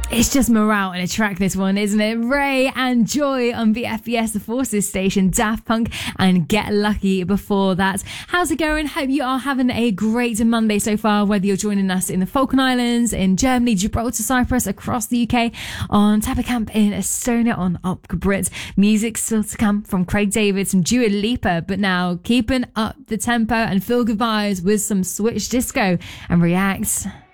It's just morale in a track, this one, isn't it? Ray and Joy on the FBS The Forces station, Daft Punk and Get Lucky before that. How's it going? Hope you are having a great Monday so far, whether you're joining us in the Falkland Islands, in Germany, Gibraltar, Cyprus, across the UK, on Tapper Camp in Estonia, on Up Brit. Music still to come from Craig David, some Dua Lipa, but now keeping up the tempo and feel good vibes with some Switch Disco and React.